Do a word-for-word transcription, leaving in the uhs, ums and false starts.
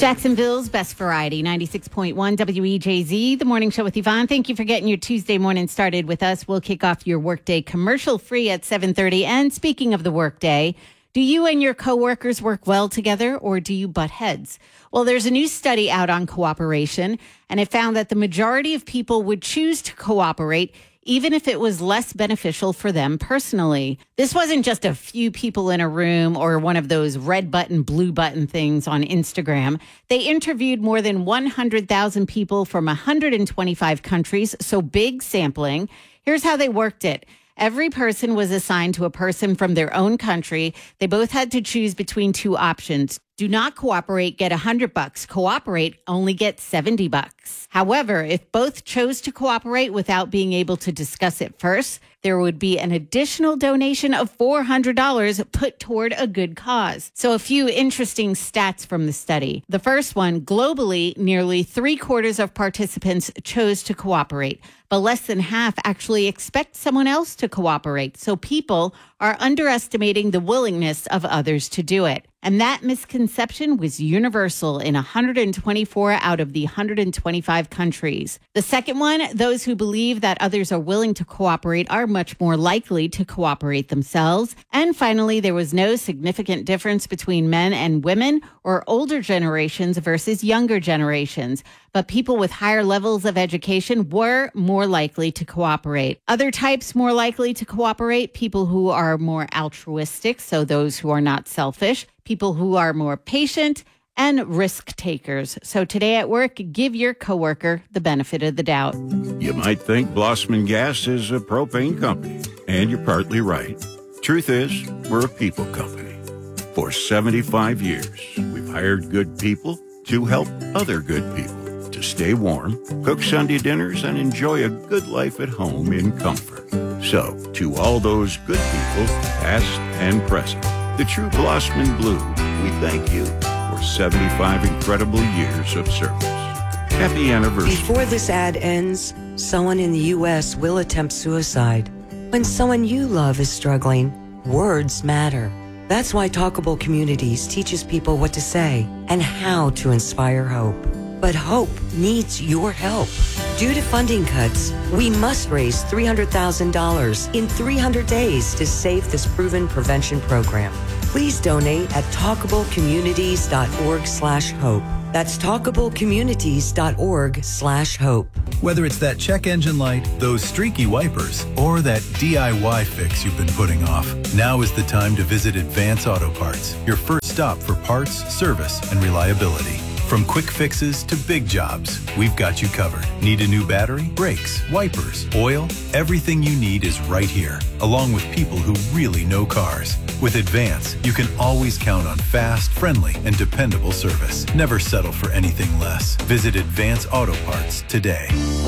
Jacksonville's Best Variety, ninety-six point one W E J Z, the morning show with Yvonne. Thank you for getting your Tuesday morning started with us. We'll kick off your workday commercial free at seven thirty. And speaking of the workday, do you and your coworkers work well together, or do you butt heads? Well, there's a new study out on cooperation, and it found that the majority of people would choose to cooperate even if it was less beneficial for them personally. This wasn't just a few people in a room or one of those red button, blue button things on Instagram. They interviewed more than one hundred thousand people from one hundred twenty-five countries, so big sampling. Here's how they worked it. Every person was assigned to a person from their own country. They both had to choose between two options. Do not cooperate, get one hundred bucks. Cooperate, only get seventy bucks. However, if both chose to cooperate without being able to discuss it first, there would be an additional donation of four hundred dollars put toward a good cause. So a few interesting stats from the study. The first one, globally, nearly three quarters of participants chose to cooperate, but less than half actually expect someone else to cooperate. So people are underestimating the willingness of others to do it. And that misconception was universal in one hundred twenty-four out of the one hundred twenty-five countries. The second one, those who believe that others are willing to cooperate are much more likely to cooperate themselves. And finally, there was no significant difference between men and women or older generations versus younger generations. But people with higher levels of education were more likely to cooperate. Other types more likely to cooperate, people who are more altruistic, so those who are not selfish, people who are more patient, and risk takers. So today at work, give your coworker the benefit of the doubt. You might think Blossman Gas is a propane company, and you're partly right. Truth is, we're a people company. For seventy-five years, we've hired good people to help other good people to stay warm, cook Sunday dinners, and enjoy a good life at home in comfort. So, to all those good people, past and present, the true Blossman Blue, we thank you for seventy-five incredible years of service. Happy anniversary. Before this ad ends, someone in the U S will attempt suicide. When someone you love is struggling, words matter. That's why Talkable Communities teaches people what to say and how to inspire hope. But hope needs your help. Due to funding cuts, we must raise three hundred thousand dollars in three hundred days to save this proven prevention program. Please donate at talkablecommunities.org slash hope. That's talkablecommunities.org slash hope. Whether it's that check engine light, those streaky wipers, or that D I Y fix you've been putting off, now is the time to visit Advance Auto Parts, your first stop for parts, service, and reliability. From quick fixes to big jobs, we've got you covered. Need a new battery, brakes, wipers, oil? Everything you need is right here, along with people who really know cars. With Advance, you can always count on fast, friendly, and dependable service. Never settle for anything less. Visit Advance Auto Parts today.